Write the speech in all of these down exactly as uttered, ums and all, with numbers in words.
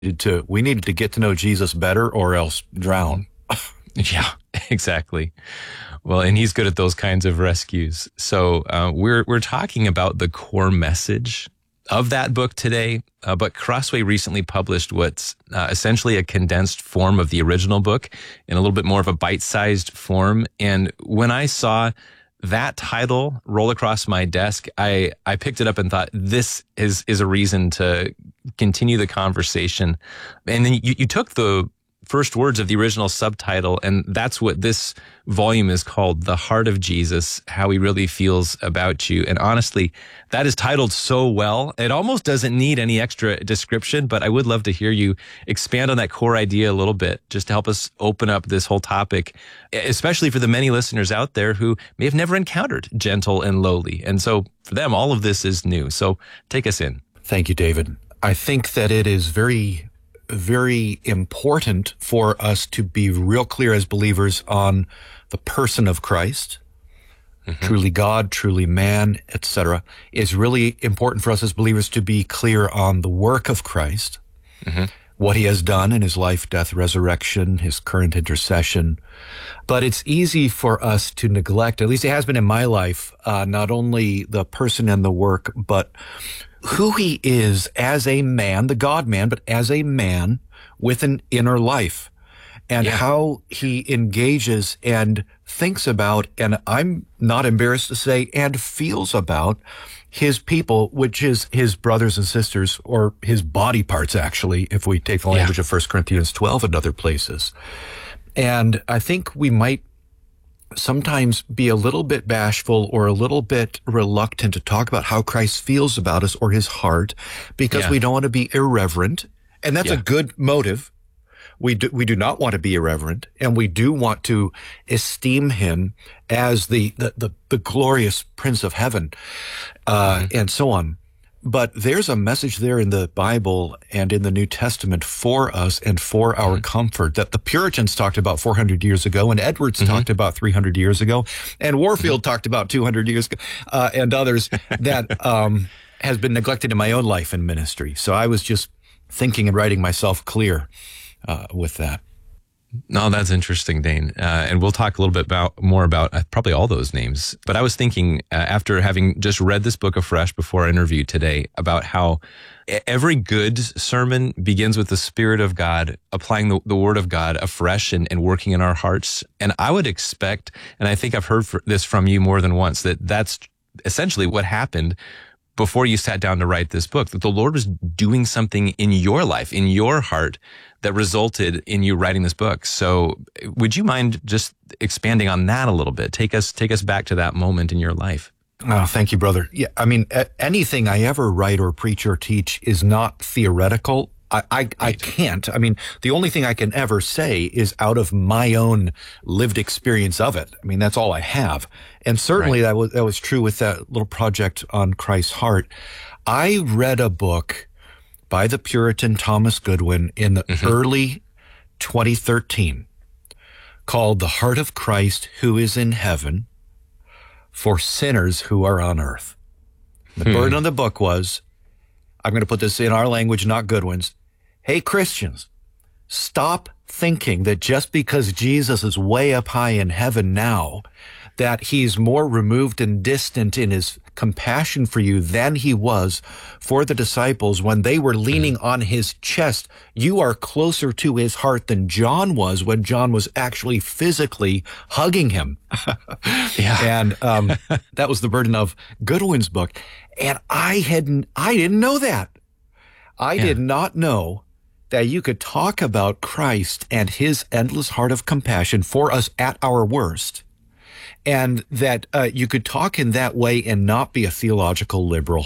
to we needed to get to know Jesus better or else drown. Yeah, exactly. Well, and he's good at those kinds of rescues. So uh, we're we're talking about the core message of that book today. Uh, but Crossway recently published what's uh, essentially a condensed form of the original book in a little bit more of a bite-sized form. And when I saw that title roll across my desk, I, I picked it up and thought, this is, is a reason to continue the conversation. And then you, you took the first words of the original subtitle, and that's what this volume is called, The Heart of Jesus, How He Really Feels About You. And honestly, that is titled so well, it almost doesn't need any extra description, but I would love to hear you expand on that core idea a little bit, just to help us open up this whole topic, especially for the many listeners out there who may have never encountered gentle and lowly. And so for them, all of this is new. So take us in. Thank you, David. I think that it is very very important for us to be real clear as believers on the person of Christ, mm-hmm. truly God, truly man, et cetera. It's really important for us as believers to be clear on the work of Christ, mm-hmm. what he has done in his life, death, resurrection, his current intercession. But it's easy for us to neglect, at least it has been in my life, uh, not only the person and the work, but who he is as a man, the God-man, but as a man with an inner life, and yeah. how he engages and thinks about, and I'm not embarrassed to say, and feels about his people, which is his brothers and sisters, or his body parts, actually, if we take the language yeah. of First Corinthians twelve and other places. And I think we might sometimes be a little bit bashful or a little bit reluctant to talk about how Christ feels about us or his heart, because yeah. we don't want to be irreverent. And that's yeah. a good motive. We do, we do not want to be irreverent, and we do want to esteem him as the, the, the, the glorious Prince of Heaven, uh, mm-hmm. and so on. But there's a message there in the Bible and in the New Testament for us and for our mm-hmm. comfort that the Puritans talked about four hundred years ago, and Edwards mm-hmm. talked about three hundred years ago, and Warfield mm-hmm. talked about two hundred years ago, uh, and others that um, has been neglected in my own life and ministry. So I was just thinking and writing myself clear uh, with that. No, that's interesting, Dane. Uh, and we'll talk a little bit about more about uh, probably all those names. But I was thinking, uh, after having just read this book afresh before our interview today, about how every good sermon begins with the Spirit of God applying the, the Word of God afresh and, and working in our hearts. And I would expect, and I think I've heard this from you more than once, that that's essentially what happened before you sat down to write this book, that the Lord was doing something in your life, in your heart, that resulted in you writing this book. So would you mind just expanding on that a little bit? Take us, take us back to that moment in your life. Oh, thank you, brother. Yeah, I mean, anything I ever write or preach or teach is not theoretical. I, I, I can't. I mean, the only thing I can ever say is out of my own lived experience of it. I mean, that's all I have. And certainly right. that was, that was true with that little project on Christ's heart. I read a book by the Puritan Thomas Goodwin in the mm-hmm. early twenty thirteen called The Heart of Christ Who Is in Heaven for Sinners Who Are on Earth. The hmm. burden of the book was, I'm going to put this in our language, not Goodwin's. Hey, Christians, stop thinking that just because Jesus is way up high in heaven now, that he's more removed and distant in his compassion for you than he was for the disciples when they were leaning mm. on his chest. You are closer to his heart than John was when John was actually physically hugging him. yeah. And um, that was the burden of Goodwin's book. And I hadn't, I didn't know that. I yeah. did not know that you could talk about Christ and his endless heart of compassion for us at our worst, and that uh, you could talk in that way and not be a theological liberal.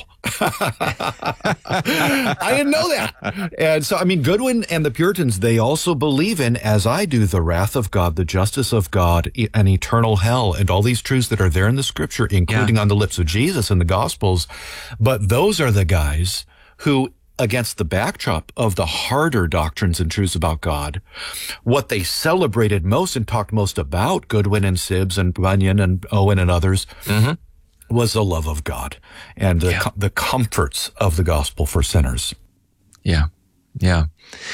I didn't know that. And so, I mean, Goodwin and the Puritans, they also believe in, as I do, the wrath of God, the justice of God, an eternal hell, and all these truths that are there in the Scripture, including yeah. on the lips of Jesus in the Gospels. But those are the guys who, against the backdrop of the harder doctrines and truths about God, what they celebrated most and talked most about, Goodwin and Sibbes and Bunyan and Owen and others, mm-hmm. was the love of God and the, yeah. the comforts of the gospel for sinners. Yeah. Yeah.